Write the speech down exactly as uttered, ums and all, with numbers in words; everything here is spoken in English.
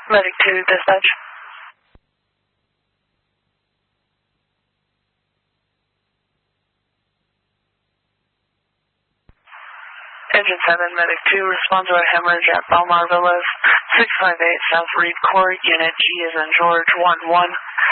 Medic two, dispatch. Engine seven, Medic two, respond to a hemorrhage at Belmar Villas, six five eight South Reed Court, Unit G as in George, one one.